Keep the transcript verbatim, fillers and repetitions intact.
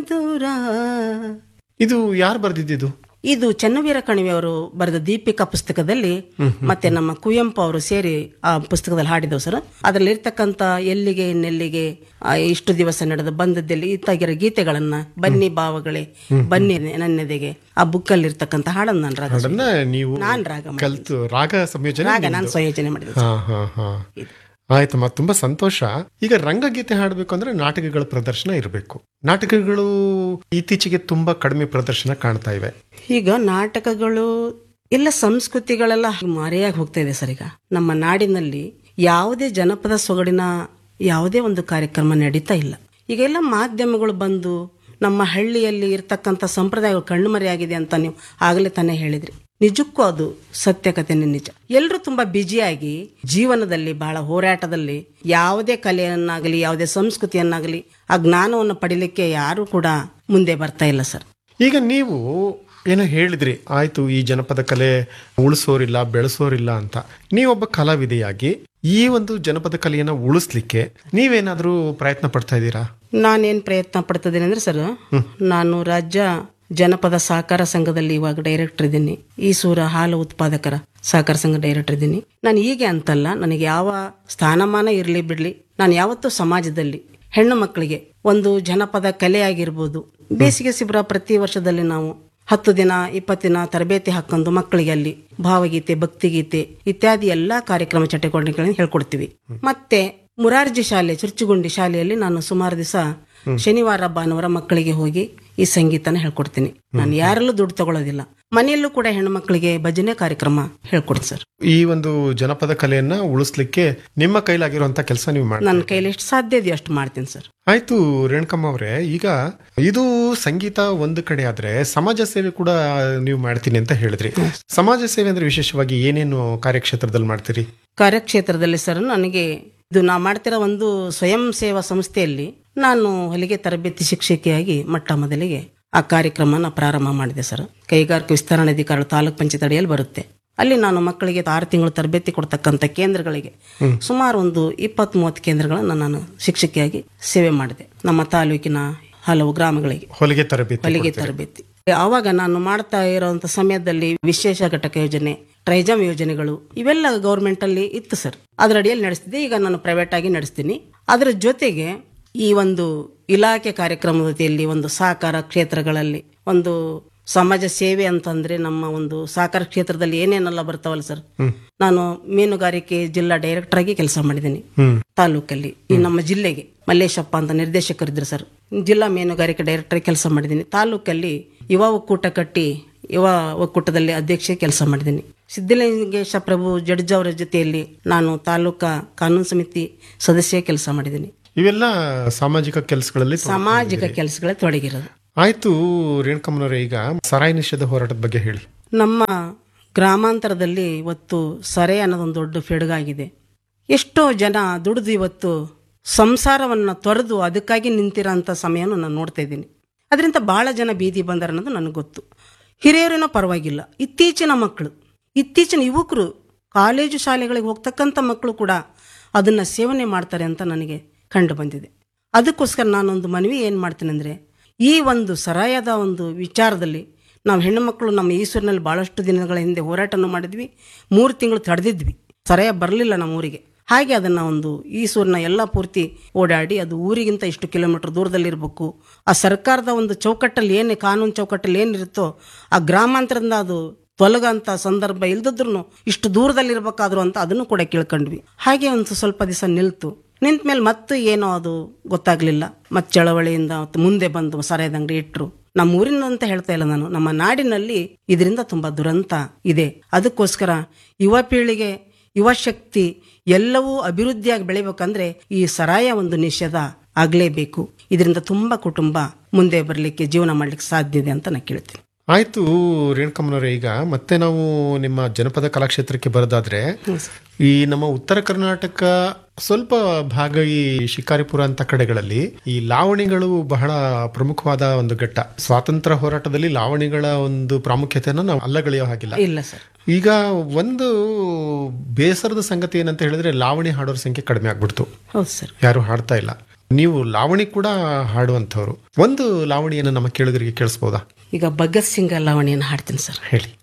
ದೂರ. ಇದು ಯಾರು ಬರೆದಿದ್ದು? ಇದು ಚೆನ್ನವೀರ ಕಣಿವೆ ಅವರು ಬರೆದ ದೀಪಿಕಾ ಪುಸ್ತಕದಲ್ಲಿ ಮತ್ತೆ ನಮ್ಮ ಕುವೆಂಪು ಅವರು ಸೇರಿ ಆ ಪುಸ್ತಕದಲ್ಲಿ ಹಾಡಿದವು ಸರ್. ಅದರಲ್ಲಿ ಇರ್ತಕ್ಕಂಥ ಎಲ್ಲಿಗೆ ನೆಲ್ಲಿಗೆ, ಆ, ಇಷ್ಟು ದಿವಸ ನಡೆದ ಬಂದದ್ದಲ್ಲಿ ಇತ್ತಾಗಿರೋ ಗೀತೆಗಳನ್ನ, ಬನ್ನಿ ಭಾವಗಳೇ ಬನ್ನಿ ನನ್ನೆದೆಗೆ, ಆ ಬುಕ್ ಅಲ್ಲಿ ಇರ್ತಕ್ಕಂಥ ಹಾಡನ್ನು ನಾನು ರಾಗ ಹಾಡನ್ನ ನೀವು ನಾನ್ ರಾಗ ಕಲ್ತು ರಾಗ ಸಂಯೋಜನೆ ರಾಗ ನಾನು ಸಂಯೋಜನೆ ಮಾಡಿದೆ. ಹಾ ಹಾ ಹಾ ಆಯ್ತಮ್ಮ, ತುಂಬಾ ಸಂತೋಷ. ಈಗ ರಂಗಗೀತೆ ಹಾಡಬೇಕು ಅಂದ್ರೆ ನಾಟಕಗಳ ಪ್ರದರ್ಶನ ಇರಬೇಕು. ನಾಟಕಗಳು ಇತ್ತೀಚೆಗೆ ತುಂಬಾ ಕಡಿಮೆ ಪ್ರದರ್ಶನ ಕಾಣ್ತಾ ಇವೆ. ಈಗ ನಾಟಕಗಳು ಎಲ್ಲ ಸಂಸ್ಕೃತಿಗಳೆಲ್ಲ ಮರೆಯಾಗಿ ಹೋಗ್ತಾ ಇದೆ ಸರ್. ಈಗ ನಮ್ಮ ನಾಡಿನಲ್ಲಿ ಯಾವುದೇ ಜನಪದ ಸೊಗಡಿನ ಯಾವುದೇ ಒಂದು ಕಾರ್ಯಕ್ರಮ ನಡೀತಾ ಇಲ್ಲ. ಈಗ ಎಲ್ಲ ಮಾಧ್ಯಮಗಳು ಬಂದು ನಮ್ಮ ಹಳ್ಳಿಯಲ್ಲಿ ಇರ್ತಕ್ಕಂಥ ಸಂಪ್ರದಾಯಗಳು ಕಣ್ಣುಮರೆಯಾಗಿದೆ ಅಂತ ನೀವು ಆಗಲೇ ತಾನೇ ಹೇಳಿದ್ರಿ. ನಿಜಕ್ಕೂ ಅದು ಸತ್ಯಕತೆನೇ ನಿಜ. ಎಲ್ಲರೂ ತುಂಬಾ ಬ್ಯುಸಿಯಾಗಿ ಜೀವನದಲ್ಲಿ ಬಹಳ ಹೋರಾಟದಲ್ಲಿ ಯಾವುದೇ ಕಲೆಯನ್ನಾಗಲಿ ಯಾವುದೇ ಸಂಸ್ಕೃತಿಯನ್ನಾಗಲಿ ಆ ಜ್ಞಾನವನ್ನು ಪಡಿಲಿಕ್ಕೆ ಯಾರು ಕೂಡ ಮುಂದೆ ಬರ್ತಾ ಇಲ್ಲ ಸರ್. ಈಗ ನೀವು ಏನೋ ಹೇಳಿದ್ರಿ, ಆಯ್ತು ಈ ಜನಪದ ಕಲೆ ಉಳಿಸೋರಿಲ್ಲ ಬೆಳೆಸೋರಿಲ್ಲ ಅಂತ. ನೀವೊಬ್ಬ ಕಲಾವಿದೆಯಾಗಿ ಈ ಒಂದು ಜನಪದ ಕಲೆಯನ್ನ ಉಳಿಸ್ಲಿಕ್ಕೆ ನೀವೇನಾದ್ರೂ ಪ್ರಯತ್ನ ಪಡ್ತಾ ಇದ್ದೀರಾ? ನಾನೇನ್ ಪ್ರಯತ್ನ ಪಡ್ತಿದ್ದೀನಿ ಅಂದ್ರೆ ಸರ್, ನಾನು ರಾಜ್ಯ ಜನಪದ ಸಹಕಾರ ಸಂಘದಲ್ಲಿ ಇವಾಗ ಡೈರೆಕ್ಟರ್ ಇದ್ದೀನಿ. ಈಸೂರ ಹಾಲು ಉತ್ಪಾದಕರ ಸಹಕಾರ ಸಂಘ ಡೈರೆಕ್ಟರ್ ಇದ್ದೀನಿ. ನಾನು ಹೀಗೆ ಅಂತಲ್ಲ, ನನಗೆ ಯಾವ ಸ್ಥಾನಮಾನ ಇರಲಿ ಬಿಡ್ಲಿ, ನಾನು ಯಾವತ್ತೂ ಸಮಾಜದಲ್ಲಿ ಹೆಣ್ಣು ಮಕ್ಕಳಿಗೆ ಒಂದು ಜನಪದ ಕಲೆ ಆಗಿರ್ಬೋದು, ಬೇಸಿಗೆ ಶಿಬಿರ ಪ್ರತಿ ವರ್ಷದಲ್ಲಿ ನಾವು ಹತ್ತು ದಿನ ಇಪ್ಪತ್ತು ದಿನ ತರಬೇತಿ ಹಾಕೊಂಡು ಮಕ್ಕಳಿಗೆ ಅಲ್ಲಿ ಭಾವಗೀತೆ, ಭಕ್ತಿಗೀತೆ ಇತ್ಯಾದಿ ಎಲ್ಲಾ ಕಾರ್ಯಕ್ರಮ ಚಟುವಟಿಕೆಗಳನ್ನು ಹೇಳ್ಕೊಡ್ತೀವಿ. ಮತ್ತೆ ಮುರಾರ್ಜಿ ಶಾಲೆ ಚುರ್ಚುಗುಂಡಿ ಶಾಲೆಯಲ್ಲಿ ನಾನು ಸುಮಾರು ದಿವಸ ಶನಿವಾರ ಭಾನುವಾರ ಮಕ್ಕಳಿಗೆ ಹೋಗಿ ಈ ಸಂಗೀತನ ಹೇಳ್ಕೊಡ್ತೀನಿ. ನಾನು ಯಾರಲ್ಲೂ ದುಡ್ಡು ತಗೊಳ್ಳೋದಿಲ್ಲ. ಮನೆಯಲ್ಲೂ ಕೂಡ ಹೆಣ್ಣು ಮಕ್ಕಳಿಗೆ ಭಜನೆ ಕಾರ್ಯಕ್ರಮ ಹೇಳ್ಕೊಡ್ತೀನಿ ಸರ್. ಈ ಒಂದು ಜನಪದ ಕಲೆಯನ್ನ ಉಳಿಸ್ಲಿಕ್ಕೆ ನಿಮ್ಮ ಕೈಲಾಗಿರುವಂತ ಕೆಲಸ ನೀವು ಮಾಡಿ, ನನ್ನ ಕೈಲಿ ಎಷ್ಟು ಸಾಧ್ಯ ಇದೆಯೋ ಅಷ್ಟು ಮಾಡ್ತೀನಿ ಸರ್. ಆಯ್ತು ರೇಣುಕಮ್ಮ ಅವರೇ, ಈಗ ಇದು ಸಂಗೀತ ಒಂದು ಕಡೆ ಆದ್ರೆ ಸಮಾಜ ಸೇವೆ ಕೂಡ ನೀವು ಮಾಡ್ತೀನಿ ಅಂತ ಹೇಳಿದ್ರಿ. ಸಮಾಜ ಸೇವೆ ಅಂದ್ರೆ ವಿಶೇಷವಾಗಿ ಏನೇನು ಕಾರ್ಯಕ್ಷೇತ್ರದಲ್ಲಿ ಮಾಡ್ತೀರಿ? ಕಾರ್ಯಕ್ಷೇತ್ರದಲ್ಲಿ ಸರ್, ನನಗೆ ಇದು ನಾ ಮಾಡ್ತಿರೋ ಒಂದು ಸ್ವಯಂ ಸೇವಾ ಸಂಸ್ಥೆಯಲ್ಲಿ ನಾನು ಹೊಲಿಗೆ ತರಬೇತಿ ಶಿಕ್ಷಕಿಯಾಗಿ ಮೊಟ್ಟ ಮೊದಲಿಗೆ ಆ ಕಾರ್ಯಕ್ರಮನ ಪ್ರಾರಂಭ ಮಾಡಿದೆ ಸರ್. ಕೈಗಾರಿಕಾ ವಿಸ್ತರಣಾಧಿಕಾರಿಗಳು ತಾಲೂಕ್ ಪಂಚಾಯತ್ ಅಡಿಯಲ್ಲಿ ಬರುತ್ತೆ. ಅಲ್ಲಿ ನಾನು ಮಕ್ಕಳಿಗೆ ಆರು ತಿಂಗಳು ತರಬೇತಿ ಕೊಡ್ತಕ್ಕಂಥ ಕೇಂದ್ರಗಳಿಗೆ ಸುಮಾರು ಒಂದು ಇಪ್ಪತ್ತ್ ಮೂವತ್ತು ಕೇಂದ್ರಗಳನ್ನು ನಾನು ಶಿಕ್ಷಕಿಯಾಗಿ ಸೇವೆ ಮಾಡಿದೆ. ನಮ್ಮ ತಾಲೂಕಿನ ಹಲವು ಗ್ರಾಮಗಳಿಗೆ ಹೊಲಿಗೆ ತರಬೇತಿ ಹೊಲಿಗೆ ತರಬೇತಿ ಆವಾಗ ನಾನು ಮಾಡ್ತಾ ಇರುವಂತ ಸಮಯದಲ್ಲಿ ವಿಶೇಷ ಘಟಕ ಯೋಜನೆ, ಟ್ರೈಜಮ್ ಯೋಜನೆಗಳು ಇವೆಲ್ಲ ಗೌರ್ಮೆಂಟ್ ಅಲ್ಲಿ ಇತ್ತು ಸರ್. ಅದರ ಅಡಿಯಲ್ಲಿ ನಡೆಸ್ತಿದ್ದೆ. ಈಗ ನಾನು ಪ್ರೈವೇಟ್ ಆಗಿ ನಡೆಸ್ತೀನಿ. ಅದರ ಜೊತೆಗೆ ಈ ಒಂದು ಇಲಾಖೆ ಕಾರ್ಯಕ್ರಮದ ಜೊತೆಯಲ್ಲಿ ಒಂದು ಸಹಕಾರ ಕ್ಷೇತ್ರಗಳಲ್ಲಿ ಒಂದು ಸಮಾಜ ಸೇವೆ ಅಂತಂದ್ರೆ ನಮ್ಮ ಒಂದು ಸಹಕಾರ ಕ್ಷೇತ್ರದಲ್ಲಿ ಏನೇನೆಲ್ಲ ಬರ್ತಾವಲ್ಲ ಸರ್. ನಾನು ಮೀನುಗಾರಿಕೆ ಜಿಲ್ಲಾ ಡೈರೆಕ್ಟರ್ ಆಗಿ ಕೆಲಸ ಮಾಡಿದ್ದೀನಿ ತಾಲೂಕಲ್ಲಿ. ಈ ನಮ್ಮ ಜಿಲ್ಲೆಗೆ ಮಲ್ಲೇಶಪ್ಪ ಅಂತ ನಿರ್ದೇಶಕರಿದ್ರು ಸರ್. ಜಿಲ್ಲಾ ಮೀನುಗಾರಿಕೆ ಡೈರೆಕ್ಟರ್ ಕೆಲಸ ಮಾಡಿದ್ದೀನಿ. ತಾಲೂಕಲ್ಲಿ ಯುವ ಒಕ್ಕೂಟ ಕಟ್ಟಿ ಯುವ ಒಕ್ಕೂಟದಲ್ಲಿ ಅಧ್ಯಕ್ಷ ಕೆಲಸ ಮಾಡಿದ್ದೀನಿ. ಸಿದ್ದಲಿಂಗೇಶ ಪ್ರಭು ಜಡ್ಜ್ ಅವರ ಜೊತೆಯಲ್ಲಿ ನಾನು ತಾಲೂಕಾ ಕಾನೂನು ಸಮಿತಿ ಸದಸ್ಯ ಕೆಲಸ ಮಾಡಿದ್ದೀನಿ. ಇವೆಲ್ಲ ಸಾಮಾಜಿಕ ಕೆಲಸಗಳಲ್ಲಿ ಸಾಮಾಜಿಕ ಕೆಲಸಗಳ ತೊಡಗಿರೋದು. ಆಯ್ತು ರೇಣುಕಮ್ಮನವರೇ, ಈಗ ಸರಾಯಿ ನಿಷೇಧ ಹೋರಾಟದ ಬಗ್ಗೆ ಹೇಳಿ. ನಮ್ಮ ಗ್ರಾಮಾಂತರದಲ್ಲಿ ಇವತ್ತು ಸರೆ ಅನ್ನೋದೊಂದು ದೊಡ್ಡ ಫೆಡಗಾಗಿದೆ. ಎಷ್ಟೋ ಜನ ದುಡಿದು ಇವತ್ತು ಸಂಸಾರವನ್ನು ತೊರೆದು ಅದಕ್ಕಾಗಿ ನಿಂತಿರೋಂಥ ಸಮಯನೂ ನಾನು ನೋಡ್ತಾ ಇದ್ದೀನಿ. ಅದರಿಂದ ಬಹಳ ಜನ ಬೀದಿ ಬಂದಾರ ಅನ್ನೋದು ನನಗೆ ಗೊತ್ತು. ಹಿರಿಯರೇನೋ ಪರವಾಗಿಲ್ಲ, ಇತ್ತೀಚಿನ ಮಕ್ಕಳು, ಇತ್ತೀಚಿನ ಯುವಕರು, ಕಾಲೇಜು ಶಾಲೆಗಳಿಗೆ ಹೋಗ್ತಕ್ಕಂಥ ಮಕ್ಕಳು ಕೂಡ ಅದನ್ನು ಸೇವನೆ ಮಾಡ್ತಾರೆ ಅಂತ ನನಗೆ ಕಂಡು ಬಂದಿದೆ. ಅದಕ್ಕೋಸ್ಕರ ನಾನೊಂದು ಮನವಿ ಏನು ಮಾಡ್ತೀನಿ ಅಂದರೆ, ಈ ಒಂದು ಸರಾಯದ ಒಂದು ವಿಚಾರದಲ್ಲಿ ನಾವು ಹೆಣ್ಣು ಮಕ್ಕಳು ನಮ್ಮ ಈಶ್ವರಿನಲ್ಲಿ ಭಾಳಷ್ಟು ದಿನಗಳ ಹಿಂದೆ ಹೋರಾಟನೂ ಮಾಡಿದ್ವಿ. ಮೂರು ತಿಂಗಳು ತಡೆದಿದ್ವಿ, ಸರಾಯ ಬರಲಿಲ್ಲ ನಮ್ಮ ಊರಿಗೆ. ಹಾಗೆ ಅದನ್ನು ಒಂದು ಈಸೂರಿನ ಎಲ್ಲ ಪೂರ್ತಿ ಓಡಾಡಿ ಅದು ಊರಿಗಿಂತ ಇಷ್ಟು ಕಿಲೋಮೀಟರ್ ದೂರದಲ್ಲಿರಬೇಕು, ಆ ಸರ್ಕಾರದ ಒಂದು ಚೌಕಟ್ಟಲ್ಲಿ ಏನು ಕಾನೂನು ಚೌಕಟ್ಟಲ್ಲಿ ಏನಿರುತ್ತೋ ಆ ಗ್ರಾಮಾಂತರದಿಂದ ಅದು ತೊಲಗಂತ ಸಂದರ್ಭ ಇಲ್ದಿದ್ರು ಇಷ್ಟು ದೂರದಲ್ಲಿರ್ಬೇಕಾದ್ರು ಅಂತ ಅದನ್ನು ಕೂಡ ಕೇಳ್ಕೊಂಡ್ವಿ. ಹಾಗೆ ಒಂದು ಸ್ವಲ್ಪ ದಿವಸ ನಿಲ್ತು. ನಿಂತ ಮೇಲೆ ಮತ್ತೆ ಏನೋ ಅದು ಗೊತ್ತಾಗ್ಲಿಲ್ಲ. ಮತ್ತೆ ಚಳವಳಿಯಿಂದ ಮುಂದೆ ಬಂದು ಸರಾಯದ ಅಂಗಡಿ ಇಟ್ಟರು. ನಮ್ಮ ಊರಿನ ಅಂತ ಹೇಳ್ತಾ ಇಲ್ಲ ನಾನು, ನಮ್ಮ ನಾಡಿನಲ್ಲಿ ಇದರಿಂದ ತುಂಬಾ ದುರಂತ ಇದೆ. ಅದಕ್ಕೋಸ್ಕರ ಯುವ ಪೀಳಿಗೆ, ಯುವ ಶಕ್ತಿ ಎಲ್ಲವೂ ಅಭಿವೃದ್ಧಿಯಾಗಿ ಬೆಳಿಬೇಕಂದ್ರೆ ಈ ಸರಾಯ ಒಂದು ನಿಷೇಧ ಆಗ್ಲೇಬೇಕು. ಇದರಿಂದ ತುಂಬಾ ಕುಟುಂಬ ಮುಂದೆ ಬರಲಿಕ್ಕೆ, ಜೀವನ ಮಾಡ್ಲಿಕ್ಕೆ ಸಾಧ್ಯ ಇದೆ ಅಂತ ನಾನು ಕೇಳ್ತೀನಿ. ಆಯ್ತು ರೇಣುಕಮ್ಮನವರೇ, ಈಗ ಮತ್ತೆ ನಾವು ನಿಮ್ಮ ಜನಪದ ಕಲಾಕ್ಷೇತ್ರಕ್ಕೆ ಬರೋದಾದ್ರೆ, ಈ ನಮ್ಮ ಉತ್ತರ ಕರ್ನಾಟಕ ಸ್ವಲ್ಪ ಭಾಗ ಈ ಶಿಕಾರಿಪುರ ಅಂತ ಕಡೆಗಳಲ್ಲಿ ಈ ಲಾವಣಿಗಳು ಬಹಳ ಪ್ರಮುಖವಾದ ಒಂದು ಘಟ್ಟ. ಸ್ವಾತಂತ್ರ್ಯ ಹೋರಾಟದಲ್ಲಿ ಲಾವಣಿಗಳ ಒಂದು ಪ್ರಾಮುಖ್ಯತೆಯನ್ನು ನಾವು ಅಲ್ಲಗಳೆಯೋ ಹಾಗಿಲ್ಲ. ಇಲ್ಲ ಸರ್. ಈಗ ಒಂದು ಬೇಸರದ ಸಂಗತಿ ಏನಂತ ಹೇಳಿದ್ರೆ, ಲಾವಣಿ ಹಾಡೋರ ಸಂಖ್ಯೆ ಕಡಿಮೆ ಆಗ್ಬಿಡ್ತು. ಹೌದು ಸರ್. ಯಾರು ಹಾಡ್ತಾ ಇಲ್ಲ. ನೀವು ಲಾವಣಿ ಕೂಡ ಹಾಡುವಂಥವ್ರು. ಒಂದು ಲಾವಣಿಯನ್ನು ನಮ್ಮ ಕೇಳುಗರಿಗೆ ಕೇಳಿಸ್ಬೋದಾ? ಈಗ ಭಗತ್ ಸಿಂಗ್ ಲಾವಣಿಯನ್ನು ಹಾಡ್ತೀನಿ ಸರ್. ಹೇಳಿ.